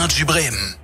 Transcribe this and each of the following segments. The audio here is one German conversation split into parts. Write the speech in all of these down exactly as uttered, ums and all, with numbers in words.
Energy Bremen.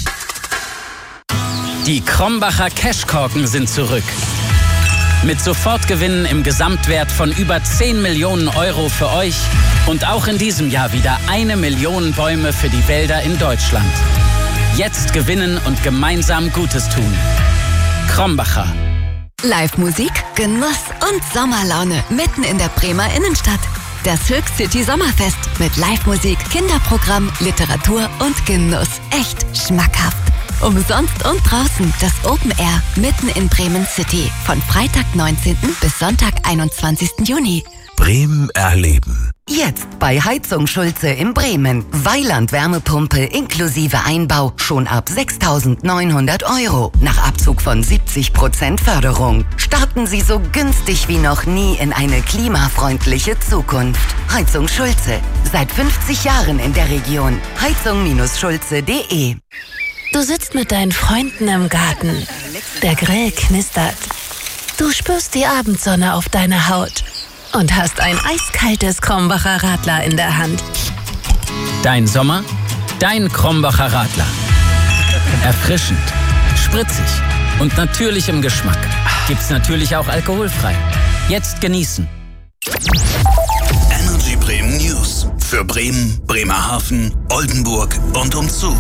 Die Krombacher Cashkorken sind zurück. Mit Sofortgewinnen im Gesamtwert von über zehn Millionen Euro für euch und auch in diesem Jahr wieder eine Million Bäume für die Wälder in Deutschland. Jetzt gewinnen und gemeinsam Gutes tun. Krombacher. Live-Musik, Genuss und Sommerlaune mitten in der Bremer Innenstadt. Das Höchst City Sommerfest mit Live-Musik, Kinderprogramm, Literatur und Genuss. Echt schmackhaft. Umsonst und draußen das Open Air mitten in Bremen City. Von Freitag neunzehnten bis Sonntag einundzwanzigsten Juni. Bremen erleben. Jetzt bei Heizung Schulze in Bremen. Weiland Wärmepumpe inklusive Einbau schon ab sechstausendneunhundert Euro. Nach Abzug von siebzig Prozent Förderung. Starten Sie so günstig wie noch nie in eine klimafreundliche Zukunft. Heizung Schulze. Seit fünfzig Jahren in der Region. heizung Schulze punkt de. Du sitzt mit deinen Freunden im Garten. Der Grill knistert. Du spürst die Abendsonne auf deiner Haut und hast ein eiskaltes Krombacher Radler in der Hand. Dein Sommer, dein Krombacher Radler. Erfrischend, spritzig und natürlich im Geschmack. Gibt's natürlich auch alkoholfrei. Jetzt genießen. Energy Bremen News. Für Bremen, Bremerhaven, Oldenburg und umzu.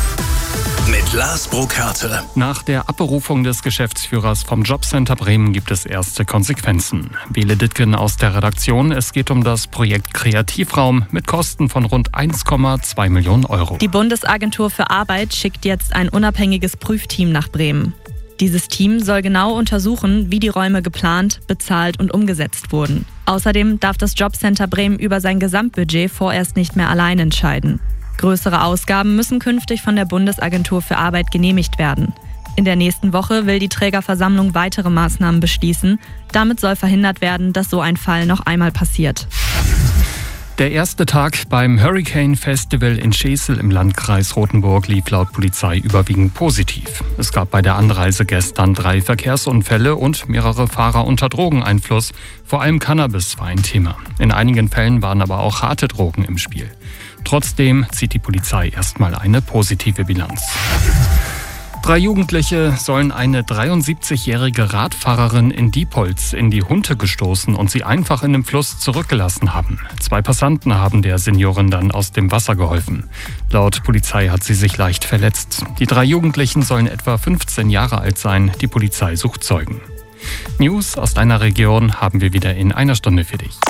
Mit Lars Burkhardt. Nach der Abberufung des Geschäftsführers vom Jobcenter Bremen gibt es erste Konsequenzen. Bele Dittgen aus der Redaktion. Es geht um das Projekt Kreativraum mit Kosten von rund eins Komma zwei Millionen Euro. Die Bundesagentur für Arbeit schickt jetzt ein unabhängiges Prüfteam nach Bremen. Dieses Team soll genau untersuchen, wie die Räume geplant, bezahlt und umgesetzt wurden. Außerdem darf das Jobcenter Bremen über sein Gesamtbudget vorerst nicht mehr allein entscheiden. Größere Ausgaben müssen künftig von der Bundesagentur für Arbeit genehmigt werden. In der nächsten Woche will die Trägerversammlung weitere Maßnahmen beschließen. Damit soll verhindert werden, dass so ein Fall noch einmal passiert. Der erste Tag beim Hurricane Festival in Schesel im Landkreis Rothenburg lief laut Polizei überwiegend positiv. Es gab bei der Anreise gestern drei Verkehrsunfälle und mehrere Fahrer unter Drogeneinfluss. Vor allem Cannabis war ein Thema. In einigen Fällen waren aber auch harte Drogen im Spiel. Trotzdem zieht die Polizei erstmal eine positive Bilanz. Drei Jugendliche sollen eine dreiundsiebzigjährige Radfahrerin in Diepholz in die Hunte gestoßen und sie einfach in dem Fluss zurückgelassen haben. Zwei Passanten haben der Seniorin dann aus dem Wasser geholfen. Laut Polizei hat sie sich leicht verletzt. Die drei Jugendlichen sollen etwa fünfzehn Jahre alt sein. Die Polizei sucht Zeugen. News aus deiner Region haben wir wieder in einer Stunde für dich.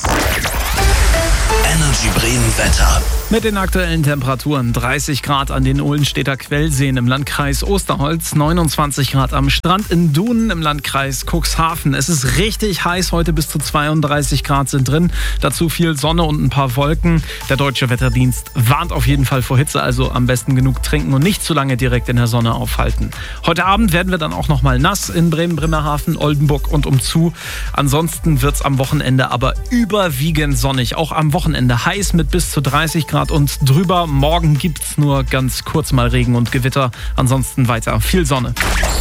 Energy Bremen Wetter. Mit den aktuellen Temperaturen dreißig Grad an den Ohlenstädter Quellseen im Landkreis Osterholz, neunundzwanzig Grad am Strand in Dunen im Landkreis Cuxhaven. Es ist richtig heiß, heute bis zu zweiunddreißig Grad sind drin. Dazu viel Sonne und ein paar Wolken. Der Deutsche Wetterdienst warnt auf jeden Fall vor Hitze, also am besten genug trinken und nicht zu lange direkt in der Sonne aufhalten. Heute Abend werden wir dann auch noch mal nass in Bremen, Bremerhaven, Oldenburg und umzu. Ansonsten wird es am Wochenende aber überwiegend sonnig. Auch am Wochenende heiß mit bis zu dreißig Grad und drüber. Morgen gibt es nur ganz kurz mal Regen und Gewitter. Ansonsten weiter viel Sonne.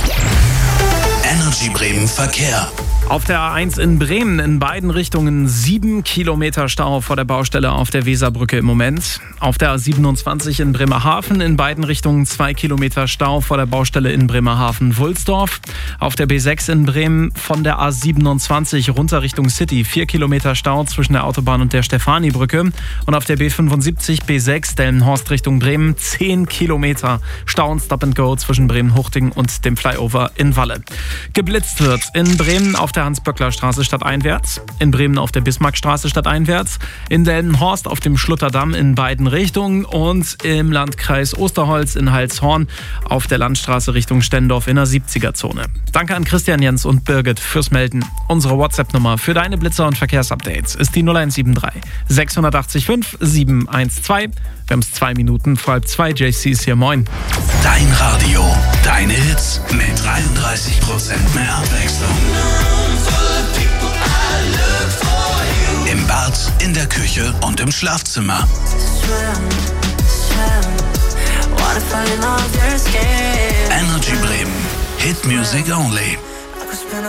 Energy Bremen Verkehr. Auf der A eins in Bremen in beiden Richtungen sieben Kilometer Stau vor der Baustelle auf der Weserbrücke im Moment. Auf der A siebenundzwanzig in Bremerhaven in beiden Richtungen zwei Kilometer Stau vor der Baustelle in Bremerhaven-Wulsdorf. Auf der B sechs in Bremen von der A siebenundzwanzig runter Richtung City vier Kilometer Stau zwischen der Autobahn und der Stefani-Brücke. Und auf der B fünfundsiebzig B sechs Delmenhorst Richtung Bremen zehn Kilometer Stau und Stop and Go zwischen Bremen-Huchting und dem Flyover in Walle. Geblitzt wird in Bremen auf der Hans-Böckler-Straße stadteinwärts, in Bremen auf der Bismarckstraße stadteinwärts, in Delmenhorst auf dem Schlutterdamm in beiden Richtungen und im Landkreis Osterholz in Heilshorn auf der Landstraße Richtung Stendorf in der siebziger-Zone. Danke an Christian, Jens und Birgit fürs Melden. Unsere WhatsApp-Nummer für deine Blitzer- und Verkehrsupdates ist die null eins sieben drei sechs acht fünf sieben eins zwei. Wir haben es zwei Minuten vor halb zwei. J C ist hier, moin. Dein Radio, deine Hits mit dreiunddreißig Prozent mehr Abwechslung. Im Bad, in der Küche und im Schlafzimmer. Energy Bremen. Hit Music Only.